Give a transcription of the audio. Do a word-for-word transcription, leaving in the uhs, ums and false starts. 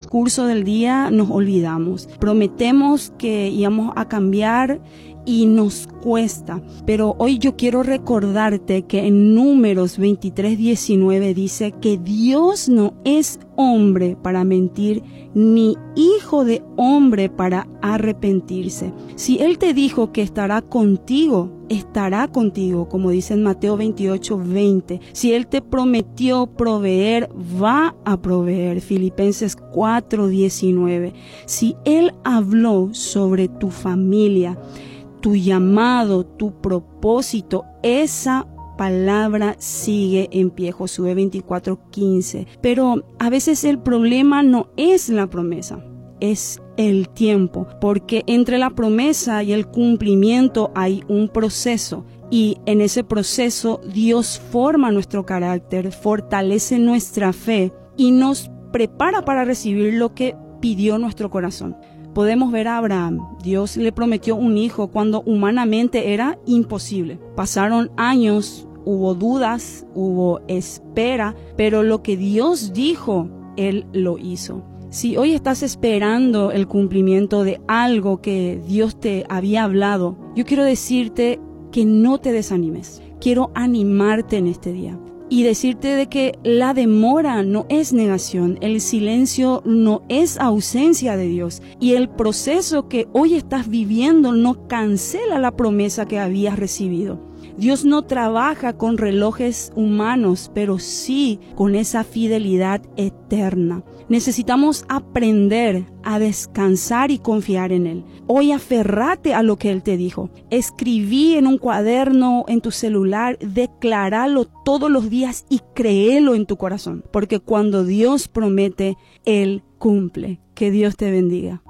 transcurso del día nos olvidamos. Prometemos que íbamos a cambiar y nos cuesta. Pero hoy yo quiero recordarte que en Números veintitrés diecinueve dice que Dios no es hombre para mentir, ni hijo de hombre para arrepentirse. Si Él te dijo que estará contigo, estará contigo, como dice en Mateo veintiocho veinte. Si Él te prometió proveer, va a proveer. Filipenses cuatro diecinueve. Si Él habló sobre tu familia, tu llamado, tu propósito, esa palabra sigue en pie. Josué veinticuatro quince. Pero a veces el problema no es la promesa, es el tiempo, porque entre la promesa y el cumplimiento hay un proceso. Y en ese proceso Dios forma nuestro carácter, fortalece nuestra fe y nos prepara para recibir lo que pidió nuestro corazón. Podemos ver a Abraham. Dios le prometió un hijo cuando humanamente era imposible. Pasaron años, hubo dudas, hubo espera, pero lo que Dios dijo, Él lo hizo. Si hoy estás esperando el cumplimiento de algo que Dios te había hablado, yo quiero decirte que no te desanimes. Quiero animarte en este día y decirte de que la demora no es negación, el silencio no es ausencia de Dios, y el proceso que hoy estás viviendo no cancela la promesa que habías recibido. Dios no trabaja con relojes humanos, pero sí con esa fidelidad eterna. Necesitamos aprender a descansar y confiar en Él. Hoy aferrate a lo que Él te dijo. Escribí en un cuaderno, en tu celular, decláralo todos los días y créelo en tu corazón. Porque cuando Dios promete, Él cumple. Que Dios te bendiga.